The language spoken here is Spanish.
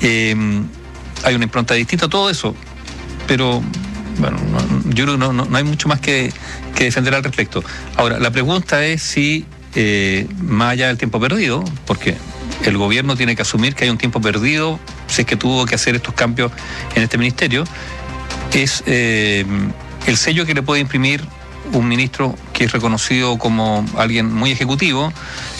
Hay una impronta distinta, todo eso, pero bueno, yo creo que no hay mucho más que defender al respecto. Ahora, la pregunta es si, más allá del tiempo perdido, porque el gobierno tiene que asumir que hay un tiempo perdido, si es que tuvo que hacer estos cambios en este ministerio, es el sello que le puede imprimir un ministro que es reconocido como alguien muy ejecutivo,